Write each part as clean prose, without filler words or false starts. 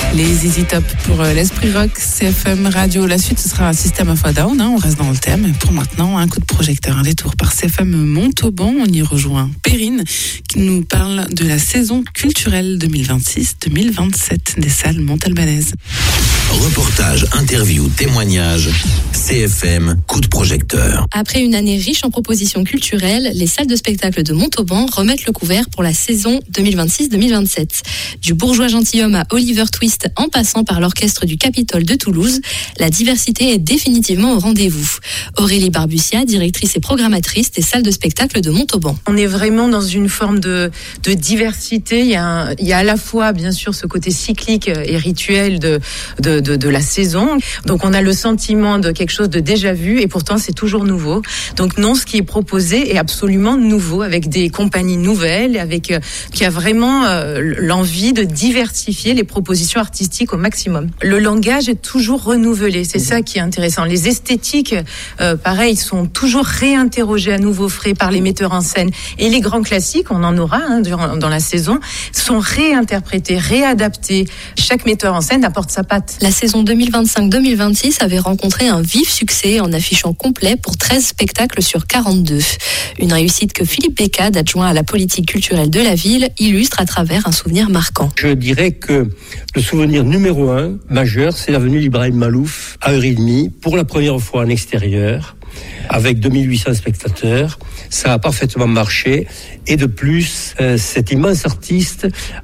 Les ZZ Top pour l'Esprit Rock, CFM Radio. La suite, ce sera un System of a Down. On reste dans le thème. Pour maintenant, un coup de projecteur, un détour par CFM Montauban. On y rejoint Perrine qui nous parle de la saison culturelle 2026-2027 des salles montalbanaises. Reportage, interview, témoignage, CFM, coup de projecteur. Après une année riche en propositions culturelles, les salles de spectacle de Montauban remettent le couvert pour la saison 2026-2027. Du bourgeois gentilhomme à Oliver Twist en passant par l'orchestre du Capitole de Toulouse, la diversité est définitivement au rendez-vous. Aurélie Barbucia, directrice et programmatrice des salles de spectacle de Montauban. On est vraiment dans une forme de diversité. Il y a à la fois, bien sûr, ce côté cyclique et rituel de la saison. Donc, on a le sentiment de quelque chose de déjà vu et pourtant, c'est toujours nouveau. Donc, non, ce qui est proposé est absolument nouveau avec des compagnies nouvelles, qui a vraiment l'envie de diversifier les propositions artistiques au maximum. Le langage est toujours renouvelé. C'est ça qui est intéressant. Les esthétiques, pareil, sont toujours réinterrogées à nouveau frais par les metteurs en scène. Et les grands classiques, on en aura dans la saison, sont réinterprétés, réadaptés. Chaque metteur en scène apporte sa patte. La saison 2025-2026 avait rencontré un vif succès en affichant complet pour 13 spectacles sur 42. Une réussite que Philippe Bécade, adjoint à la politique culturelle de la ville, illustre à travers un souvenir marquant. Je dirais que le souvenir numéro 1, majeur, c'est la venue d'Ibrahim Malouf à 1h30, pour la première fois en extérieur, avec 2800 spectateurs. Ça a parfaitement marché. Et de plus, cet immense artiste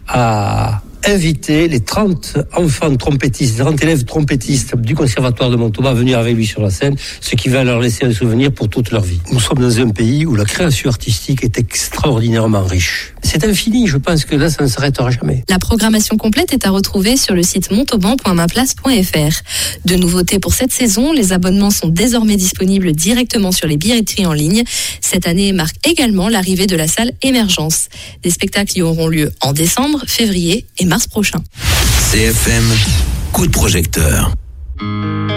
a invité les 30 enfants trompettistes, 30 élèves trompettistes du Conservatoire de Montauban à venir avec lui sur la scène, ce qui va leur laisser un souvenir pour toute leur vie. Nous sommes dans un pays où la création artistique est extraordinairement riche. C'est infini, je pense que là, ça ne s'arrêtera jamais. La programmation complète est à retrouver sur le site montauban.maplace.fr. De nouveautés pour cette saison, les abonnements sont désormais disponibles directement sur les billetteries en ligne. Cette année marque également l'arrivée de la salle Émergence. Des spectacles y auront lieu en décembre, février et mars prochain. CFM, coup de projecteur.